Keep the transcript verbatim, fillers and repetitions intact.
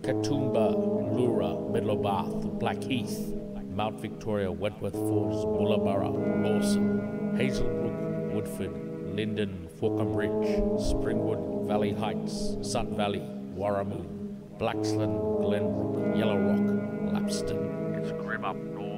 Katoomba, Lura, Meadowbath, Blackheath, Mount Victoria, Wentworth Falls, Bullaburra, Lawson, Hazelbrook, Woodford, Linden, Falconbridge, Springwood, Valley Heights, Sun Valley, Warramoon, Blaxland, Glenbrook, Yellow Rock, Lapston. It's grim up north.